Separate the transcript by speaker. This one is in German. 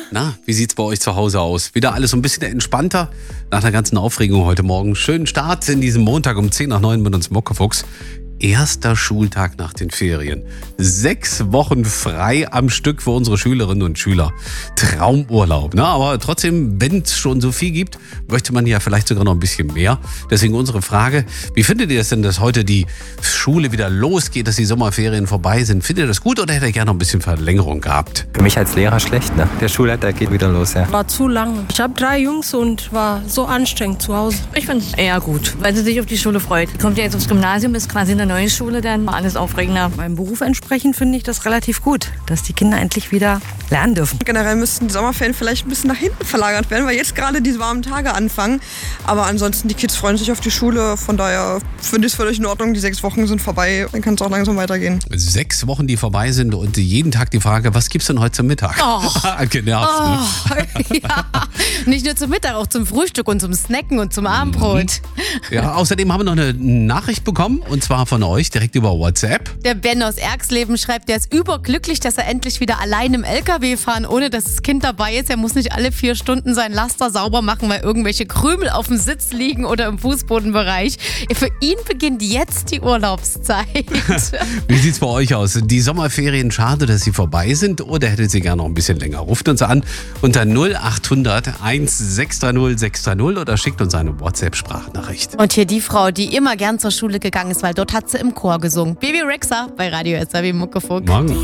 Speaker 1: Na, wie sieht's bei euch zu Hause aus? Wieder alles so ein bisschen entspannter nach der ganzen Aufregung heute Morgen. Schönen Start in diesem Montag um 10:09 mit uns Muckefuchs. Erster Schultag nach den Ferien. 6 Wochen frei am Stück für unsere Schülerinnen und Schüler. Traumurlaub, ne? Aber trotzdem, wenn es schon so viel gibt, möchte man ja vielleicht sogar noch ein bisschen mehr. Deswegen unsere Frage, wie findet ihr es denn, dass heute die Schule wieder losgeht, dass die Sommerferien vorbei sind? Findet ihr das gut oder hättet ihr gerne noch ein bisschen Verlängerung gehabt?
Speaker 2: Für mich als Lehrer schlecht, ne? Der Schulleiter geht wieder los, ja.
Speaker 3: War zu lang. Ich habe 3 Jungs und war so anstrengend zu Hause.
Speaker 4: Ich finde es eher gut, weil sie sich auf die Schule freut. Kommt ja jetzt aufs Gymnasium, ist quasi eine neue Schule, dann alles aufregender.
Speaker 3: Meinem Beruf entsprechend finde ich das relativ gut, dass die Kinder endlich wieder lernen dürfen.
Speaker 5: Generell müssten die Sommerferien vielleicht ein bisschen nach hinten verlagert werden, weil jetzt gerade die warmen Tage anfangen. Aber ansonsten, die Kids freuen sich auf die Schule. Von daher finde ich es völlig in Ordnung. Die 6 Wochen sind vorbei. Dann kann es auch langsam weitergehen.
Speaker 1: 6 Wochen, die vorbei sind und jeden Tag die Frage, was gibt's denn heute zum Mittag? Genervt, ne?
Speaker 6: Ja, nicht nur zum Mittag, auch zum Frühstück und zum Snacken und zum Abendbrot.
Speaker 1: Ja, außerdem haben wir noch eine Nachricht bekommen und zwar von euch direkt über WhatsApp.
Speaker 6: Der Ben aus Erxleben schreibt, der ist überglücklich, dass er endlich wieder allein im LKW fahren, ohne dass das Kind dabei ist. Er muss nicht alle 4 Stunden sein Laster sauber machen, weil irgendwelche Krümel auf dem Sitz liegen oder im Fußbodenbereich. Für ihn beginnt jetzt die Urlaubszeit.
Speaker 1: Wie sieht's bei euch aus? Die Sommerferien, schade, dass sie vorbei sind oder hättet ihr gerne noch ein bisschen länger? Ruft uns an unter 0800 1630 630 oder schickt uns eine WhatsApp-Sprachnachricht.
Speaker 6: Und hier die Frau, die immer gern zur Schule gegangen ist, weil dort hat sie im Chor gesungen. Baby Rexa bei Radio SAW Muckefuchs.
Speaker 1: Morgen.